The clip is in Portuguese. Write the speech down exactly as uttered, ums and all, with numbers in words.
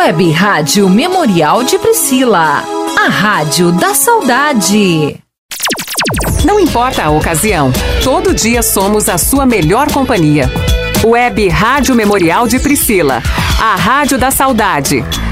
Web Rádio Memorial de Priscila, a Rádio da Saudade. Não importa a ocasião, todo dia somos a sua melhor companhia. Web Rádio Memorial de Priscila, a Rádio da Saudade.